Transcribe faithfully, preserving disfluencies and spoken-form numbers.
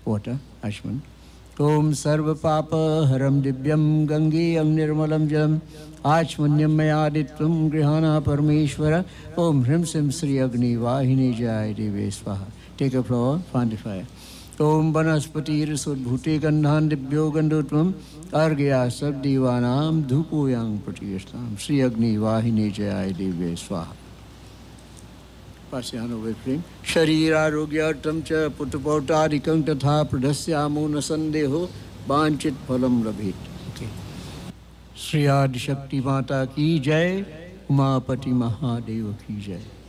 water, Ashman. Om Sarva Papa Haram Divyam Gangeyam Nirmalam Jalam Achmanyam Mayaditvam Grihana Parameshwara. Om Hrim Sim Sri Agni Vahini Jai Deve Swaha. Take a flower, plant the fire. Om Banaspati Risudbhute Gandhan Dibyo Gandutvam Argya Sabdivanam Dhupoyang Pratiyastam Sri Agni Vahini Jai Deve Swaha. Pasyano Viprim Sharira Rogyartam Cha Putapautarikam Tatha Pradhasyamo Nasandeho Banchit Phalam Labhit. Okay. Sri Adi Shakti Mata Ki Jai, Umapati Mahadeva Ki Jai.